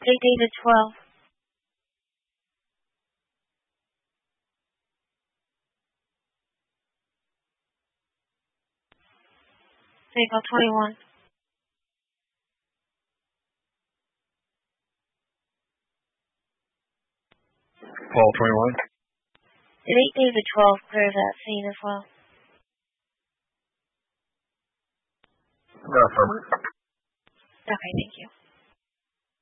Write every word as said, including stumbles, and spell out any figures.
eight David twelve. Eagle twenty-one. Paul twenty-one. Did eight David twelve clear that scene as well? No, affirmative. Okay, thank you.